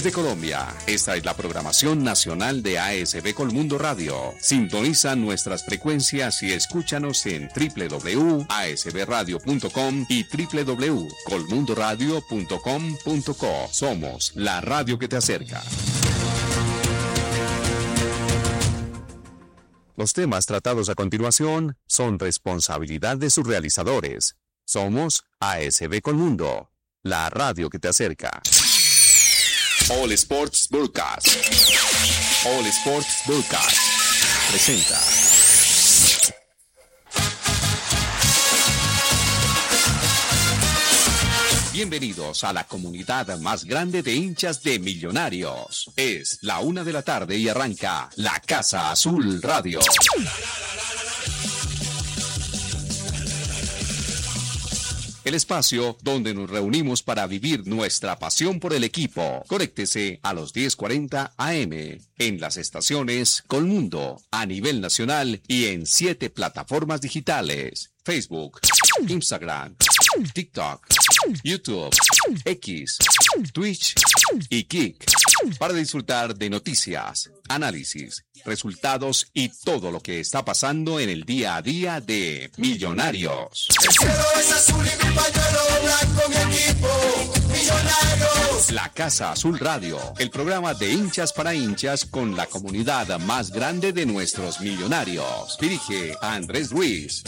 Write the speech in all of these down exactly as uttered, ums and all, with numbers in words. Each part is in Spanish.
de Colombia, esta es la programación nacional de A S B Colmundo Radio. Sintoniza nuestras frecuencias y escúchanos en doble u doble u doble u punto a s b radio punto com y doble u doble u doble u punto colmundo radio punto com punto co. Somos la radio que te acerca. Los temas tratados a continuación son responsabilidad de sus realizadores. Somos A S B Colmundo, la radio que te acerca. All Sports Broadcast. All Sports Broadcast presenta. Bienvenidos a la comunidad más grande de hinchas de Millonarios. Es la una de la tarde y arranca la Casa Azul Radio. El espacio donde nos reunimos para vivir nuestra pasión por el equipo. Conéctese a los diez cuarenta A M en las estaciones Colmundo a nivel nacional y en siete plataformas digitales: Facebook, Instagram, TikTok, YouTube, X, Twitch y Kick, para disfrutar de noticias, análisis, resultados y todo lo que está pasando en el día a día de Millonarios. El cielo es azul y mi pañuelo blanco, mi equipo, Millonarios. La Casa Azul Radio, el programa de hinchas para hinchas con la comunidad más grande de nuestros millonarios. Dirige a Andrés Ruiz.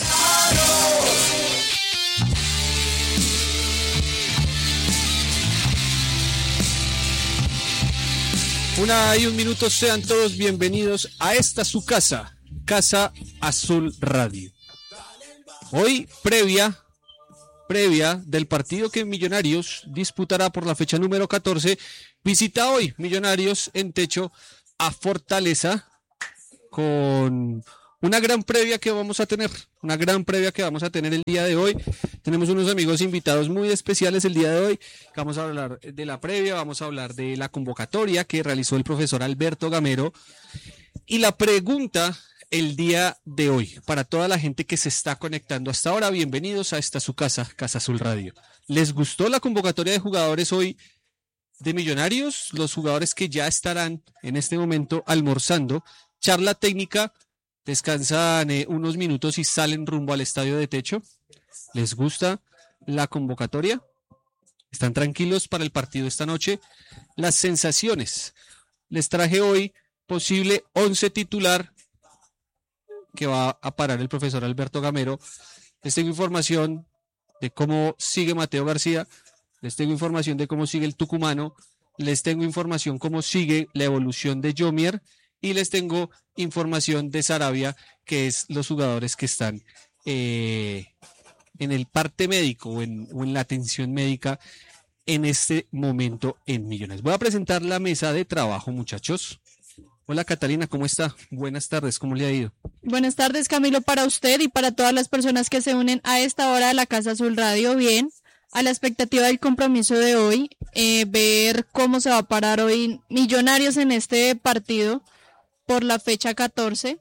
Una y un minuto, sean todos bienvenidos a esta su casa, Casa Azul Radio. Hoy, previa, previa del partido que Millonarios disputará por la fecha número catorce, visita hoy Millonarios en Techo a Fortaleza con una gran previa que vamos a tener, una gran previa que vamos a tener el día de hoy. Tenemos unos amigos invitados muy especiales el día de hoy. Vamos a hablar de la previa, vamos a hablar de la convocatoria que realizó el profesor Alberto Gamero. Y la pregunta el día de hoy, para toda la gente que se está conectando hasta ahora, bienvenidos a esta su casa, Casa Azul Radio. ¿Les gustó la convocatoria de jugadores hoy de Millonarios? Los jugadores que ya estarán en este momento almorzando, charla técnica, descansan eh, unos minutos y salen rumbo al estadio de Techo. ¿Les gusta la convocatoria? ¿Están tranquilos para el partido esta noche? Las sensaciones. Les traje hoy posible once titular que va a parar el profesor Alberto Gamero. Les tengo información de cómo sigue Mateo García. Les tengo información de cómo sigue el tucumano. Les tengo información cómo sigue la evolución de Yomier. Y les tengo información de Sarabia, que es los jugadores que están eh, en el parte médico o en, o en la atención médica en este momento en Millonarios. Voy a presentar la mesa de trabajo, muchachos. Hola Catalina, ¿cómo está? Buenas tardes, ¿cómo le ha ido? Buenas tardes, Camilo, para usted y para todas las personas que se unen a esta hora de la Casa Azul Radio. Bien, a la expectativa del compromiso de hoy, eh, ver cómo se va a parar hoy Millonarios en este partido por la fecha catorce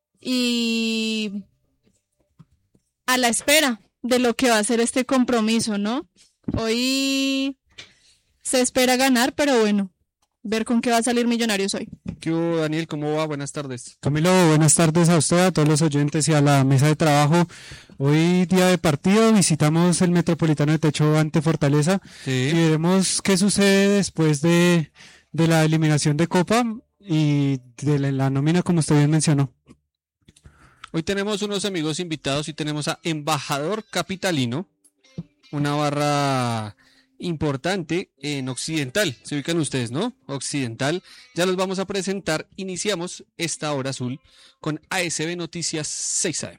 y a la espera de lo que va a ser este compromiso, ¿no? Hoy se espera ganar, pero bueno, ver con qué va a salir Millonarios hoy. ¿Qué hubo, Daniel? ¿Cómo va? Buenas tardes. Camilo, buenas tardes a usted, a todos los oyentes y a la mesa de trabajo. Hoy día de partido, visitamos el Metropolitano de Techo ante Fortaleza, sí, y veremos qué sucede después de, de la eliminación de Copa y de la, la nómina, como usted bien mencionó. Hoy tenemos unos amigos invitados y tenemos a Embajador Capitalino, una barra importante en Occidental. Se ubican ustedes, ¿no? Occidental. Ya los vamos a presentar. Iniciamos esta hora azul con A S B Noticias seis A M.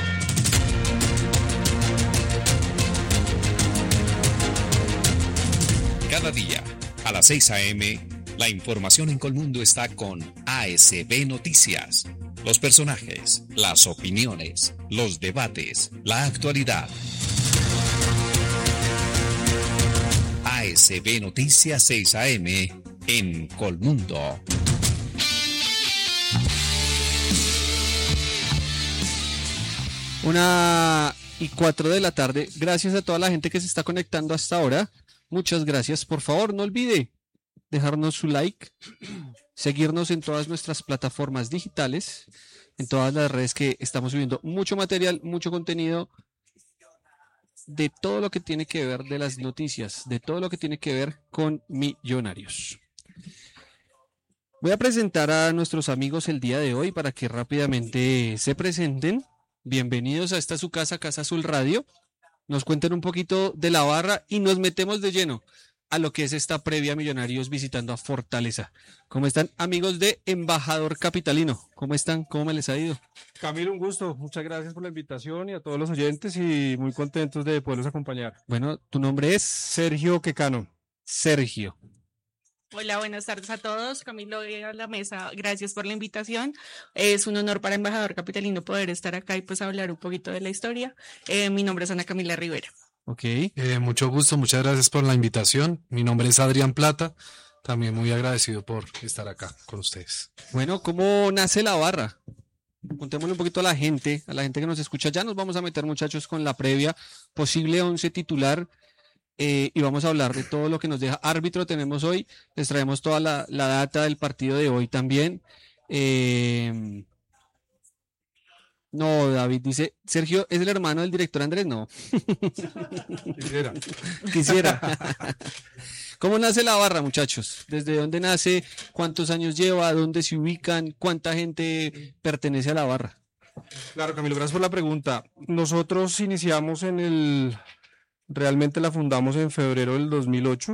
Cada día a las seis A M la información en Colmundo está con A S B Noticias. Los personajes, las opiniones, los debates, la actualidad. A S B Noticias seis A M en Colmundo. Una y cuatro de la tarde. Gracias a toda la gente que se está conectando hasta ahora. Muchas gracias. Por favor, no olvide dejarnos su like, seguirnos en todas nuestras plataformas digitales, en todas las redes que estamos subiendo mucho material, mucho contenido de todo lo que tiene que ver de las noticias, de todo lo que tiene que ver con Millonarios. Voy a presentar a nuestros amigos el día de hoy para que rápidamente se presenten. Bienvenidos a esta su casa, Casa Azul Radio. Nos cuenten un poquito de la barra y nos metemos de lleno a lo que es esta previa Millonarios visitando a Fortaleza. ¿Cómo están, amigos de Embajador Capitalino? ¿Cómo están? ¿Cómo me les ha ido? Camilo, un gusto. Muchas gracias por la invitación y a todos los oyentes y muy contentos de poderlos acompañar. Bueno, tu nombre es Sergio Quecano. Sergio. Hola, buenas tardes a todos. Camilo y a la mesa, gracias por la invitación. Es un honor para Embajador Capitalino poder estar acá y pues hablar un poquito de la historia. Eh, mi nombre es Ana Camila Rivera. Ok. Eh, mucho gusto, muchas gracias por la invitación. Mi nombre es Adrián Plata, también muy agradecido por estar acá con ustedes. Bueno, ¿cómo nace la barra? Contémosle un poquito a la gente, a la gente que nos escucha. Ya nos vamos a meter, muchachos, con la previa, posible once titular. Eh, y vamos a hablar de todo lo que nos deja árbitro tenemos hoy, les traemos toda la, la data del partido de hoy también. Eh, no, David dice, Sergio, ¿es el hermano del director Andrés? No. Quisiera. Quisiera. ¿Cómo nace la barra, muchachos? ¿Desde dónde nace? ¿Cuántos años lleva? ¿Dónde se ubican? ¿Cuánta gente pertenece a la barra? Claro, Camilo, gracias por la pregunta. Nosotros iniciamos en el... Realmente la fundamos en febrero del dos mil ocho.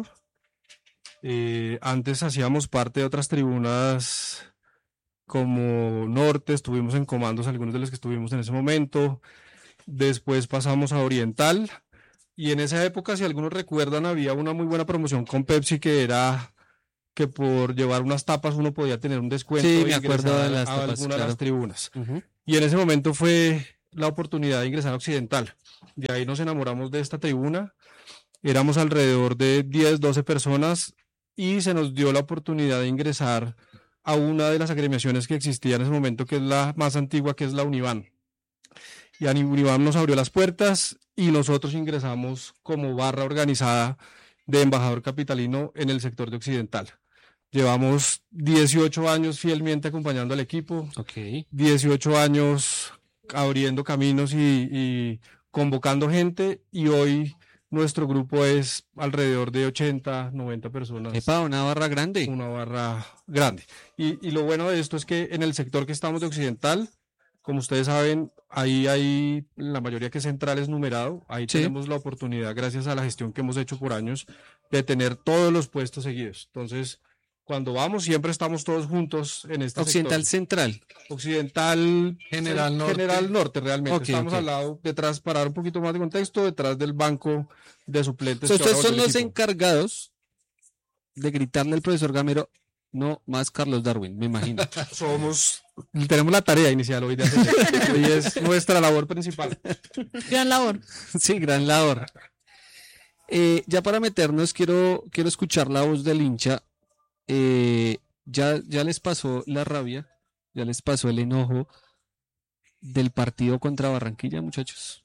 Eh, antes hacíamos parte de otras tribunas como Norte, estuvimos en comandos algunos de los que estuvimos en ese momento. Después pasamos a Oriental. Y en esa época, si algunos recuerdan, había una muy buena promoción con Pepsi que era que por llevar unas tapas uno podía tener un descuento. Sí, e me acuerdo de las a tapas, alguna claro. de las tribunas. Uh-huh. Y en ese momento fue la oportunidad de ingresar a Occidental. De ahí nos enamoramos de esta tribuna. Éramos alrededor de diez, doce personas y se nos dio la oportunidad de ingresar a una de las agremiaciones que existía en ese momento, que es la más antigua, que es la Univan. Y a Univan nos abrió las puertas y nosotros ingresamos como barra organizada de Embajador Capitalino en el sector de Occidental. Llevamos dieciocho años fielmente acompañando al equipo, Ok. dieciocho años abriendo caminos y, y convocando gente, y hoy nuestro grupo es alrededor de ochenta, noventa personas. Epa, una barra grande. Una barra grande. Y, y lo bueno de esto es que en el sector que estamos de Occidental, como ustedes saben, ahí hay la mayoría que es central, es numerado. Ahí Sí. tenemos la oportunidad, gracias a la gestión que hemos hecho por años, de tener todos los puestos seguidos. Entonces, cuando vamos, siempre estamos todos juntos en este Occidental sector. Central. Occidental General sí, Norte. General Norte, realmente. Ok, Estamos ok. al lado, detrás, para dar un poquito más de contexto, detrás del banco de suplentes. O sea, que ustedes ahora son volvió el los equipo. encargados de gritarle al profesor Gamero, no más Carlos Darwin, me imagino. Somos, tenemos la tarea inicial hoy de hacer. Hoy es nuestra labor principal. Gran labor. Sí, gran labor. Eh, ya para meternos, quiero, quiero escuchar la voz del hincha. Eh, ya, ya les pasó la rabia, ya les pasó el enojo del partido contra Barranquilla, muchachos.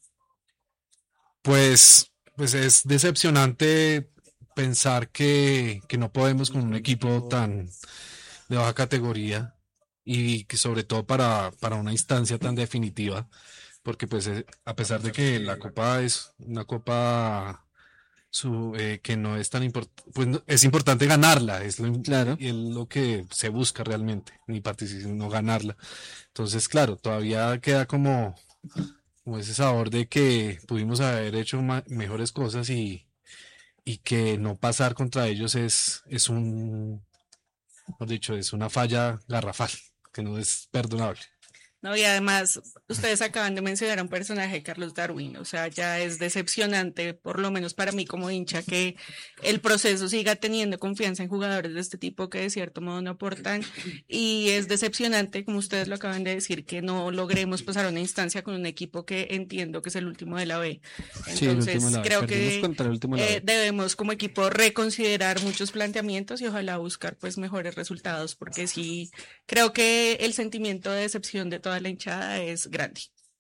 Pues, pues es decepcionante pensar que, que no podemos con un equipo tan de baja categoría y que sobre todo para, para una instancia tan definitiva, porque pues eh, a pesar de que la copa es una copa su, eh, que no es tan importante, pues no- es importante ganarla, es lo, Claro. y es lo que se busca realmente, ni participar, no ganarla. Entonces, claro, todavía queda como, como ese sabor de que pudimos haber hecho ma- mejores cosas y, y que no pasar contra ellos es, es un, mejor dicho, es una falla garrafal, que no es perdonable. No, y además, ustedes acaban de mencionar a un personaje, Carlos Darwin, o sea, ya es decepcionante, por lo menos para mí como hincha, que el proceso siga teniendo confianza en jugadores de este tipo que de cierto modo no aportan, y es decepcionante, como ustedes lo acaban de decir, que no logremos pasar a una instancia con un equipo que entiendo que es el último de la B. Sí, el Entonces, último de la B. creo Perdimos que contra el último de la eh, B. debemos como equipo reconsiderar muchos planteamientos y ojalá buscar pues mejores resultados, porque sí, creo que el sentimiento de decepción de toda la hinchada es grande.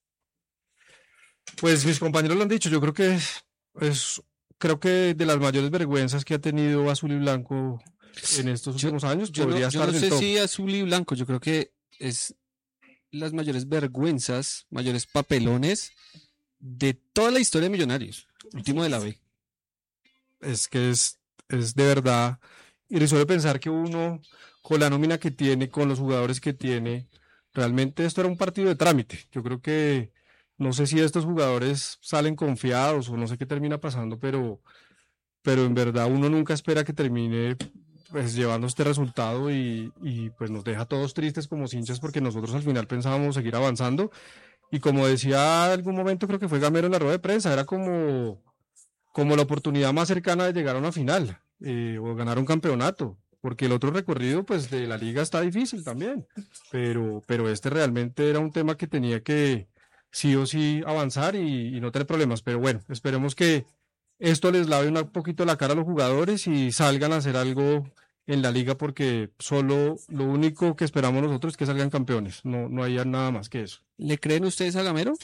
Pues mis compañeros lo han dicho, yo creo que es, es- creo que de las mayores vergüenzas que ha tenido Azul y Blanco en estos Yo- últimos años Yo no, podría yo estar no en el sé top. si azul y blanco, yo creo que es las mayores vergüenzas, mayores papelones de toda la historia de Millonarios. Último de la B. Es que es, es de verdad irrisorio pensar que uno, con la nómina que tiene, con los jugadores que tiene, realmente esto era un partido de trámite. Yo creo que no sé si estos jugadores salen confiados o no sé qué termina pasando, pero, pero en verdad uno nunca espera que termine pues llevando este resultado y, y pues nos deja todos tristes como hinchas porque nosotros al final pensábamos seguir avanzando y como decía algún momento creo que fue Gamero en la rueda de prensa, era como como la oportunidad más cercana de llegar a una final eh, o ganar un campeonato, porque el otro recorrido pues de la liga está difícil también, pero, pero este realmente era un tema que tenía que sí o sí avanzar y, y no tener problemas, pero bueno, esperemos que esto les lave un poquito la cara a los jugadores y salgan a hacer algo en la liga porque solo lo único que esperamos nosotros es que salgan campeones, no, no hay nada más que eso. ¿Le creen ustedes a Gamero?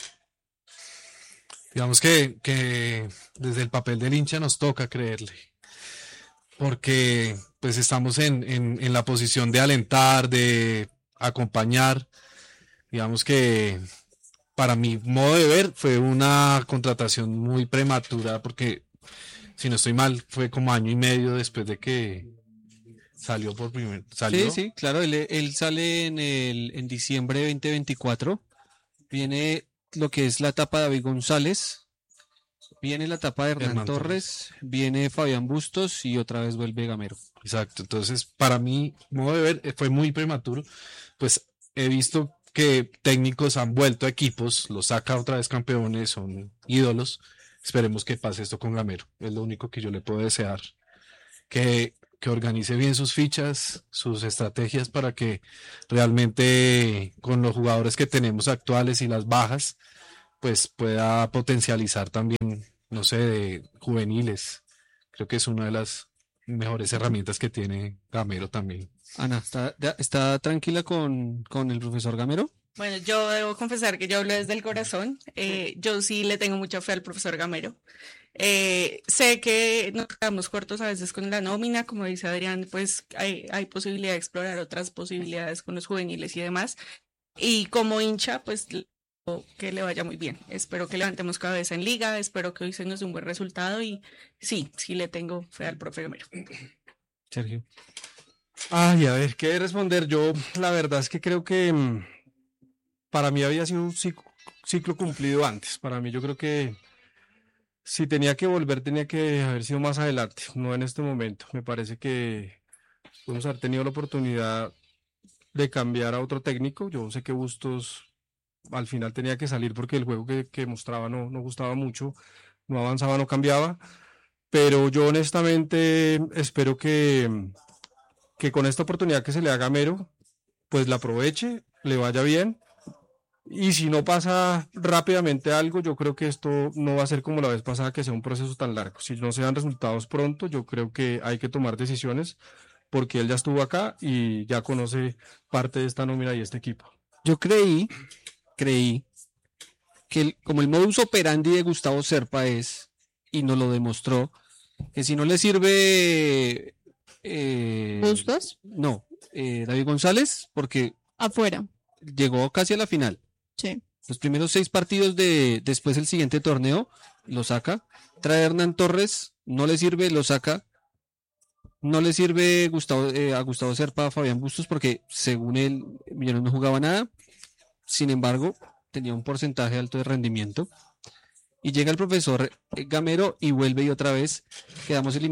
Digamos que, que desde el papel del hincha nos toca creerle, porque pues estamos en, en, en la posición de alentar, de acompañar. Digamos que para mi modo de ver fue una contratación muy prematura, porque si no estoy mal, fue como año y medio después de que salió por primer, salió. Sí, sí, claro, él, él sale en el en diciembre de veinte veinticuatro. Viene lo que es la etapa de David González, viene la etapa de Hernán Hernán Torres, viene Fabián Bustos y otra vez vuelve Gamero. Exacto, entonces para mí, modo de ver, eh, fue muy prematuro, pues he visto que técnicos han vuelto a equipos, los saca otra vez campeones, son ídolos, esperemos que pase esto con Gamero, es lo único que yo le puedo desear, que, que organice bien sus fichas, sus estrategias para que realmente con los jugadores que tenemos actuales y las bajas, pues pueda potencializar también, no sé, de juveniles, creo que es una de las mejores herramientas que tiene Gamero también. Ana, ¿está, ya- está tranquila con, con el profesor Gamero? Bueno, yo debo confesar que yo hablo desde el corazón. Eh, yo sí le tengo mucha fe al profesor Gamero. Eh, sé que nos quedamos cortos a veces con la nómina, como dice Adrián, pues hay, hay posibilidad de explorar otras posibilidades con los juveniles y demás. Y como hincha, pues le deseo que le vaya muy bien. Espero que levantemos cabeza en liga, espero que hoy se nos dé un buen resultado y sí, sí le tengo fe al profe Gamero. Sergio. Ay, a ver, ¿qué responder? Yo, la verdad es que creo que mm, para mí había sido un ciclo, ciclo cumplido antes. Para mí, yo creo que si tenía que volver, tenía que haber sido más adelante, no en este momento. Me parece que podemos haber tenido la oportunidad de cambiar a otro técnico. Yo sé que Bustos al final tenía que salir porque el juego que, que mostraba no, no gustaba mucho, no avanzaba, no cambiaba. Pero yo honestamente espero que, que con esta oportunidad que se le haga a Gamero, pues la aproveche, le vaya bien. Y si no pasa rápidamente algo, yo creo que esto no va a ser como la vez pasada, que sea un proceso tan largo. Si no se dan resultados pronto, yo creo que hay que tomar decisiones porque él ya estuvo acá y ya conoce parte de esta nómina y este equipo. Yo creí, creí que el- como el modus operandi de Gustavo Serpa es, y nos lo demostró, que si no le sirve eh, ¿Bustos? no, eh, David González, porque Afuera. llegó casi a la final. Sí. Los primeros seis partidos de después del siguiente torneo lo saca. Trae a Hernán Torres, no le sirve, lo saca. No le sirve Gustavo, eh, a Gustavo Serpa, a Fabián Bustos, porque según él, Millonarios no jugaba nada. Sin embargo, tenía un porcentaje alto de rendimiento. Y llega el profesor eh, Gamero y vuelve y otra vez quedamos eliminados.